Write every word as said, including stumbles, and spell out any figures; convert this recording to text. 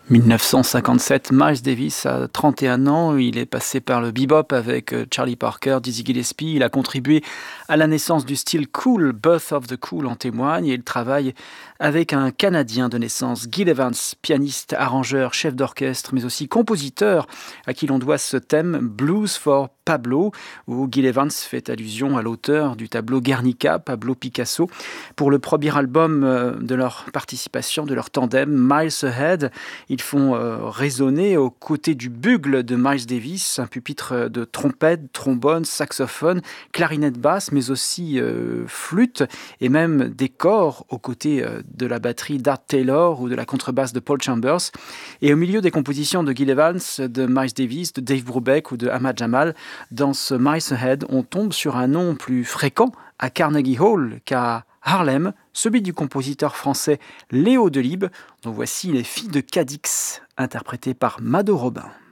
dix-neuf cent cinquante-sept, Miles Davis a trente et un ans, il est passé par le bebop avec Charlie Parker, Dizzy Gillespie, il a contribué à la naissance du style cool, Birth of the Cool en témoigne, et il travaille avec un Canadien de naissance, Gil Evans, pianiste, arrangeur, chef d'orchestre, mais aussi compositeur, à qui l'on doit ce thème Blues for Pablo, où Gil Evans fait allusion à l'auteur du tableau Guernica, Pablo Picasso, pour le premier album de leur participation, de leur tandem, Miles Ahead. Ils font euh, résonner aux côtés du bugle de Miles Davis, un pupitre de trompette, trombone, saxophone, clarinette basse, mais aussi euh, flûte et même des corps aux côtés euh, de la batterie d'Art Taylor ou de la contrebasse de Paul Chambers. Et au milieu des compositions de Gil Evans, de Miles Davis, de Dave Brubeck ou de Ahmad Jamal, dans ce Miles Ahead, on tombe sur un nom plus fréquent à Carnegie Hall qu'à Harlem, celui du compositeur français Léo Delibes, dont voici Les Filles de Cadix, interprétées par Mado Robin.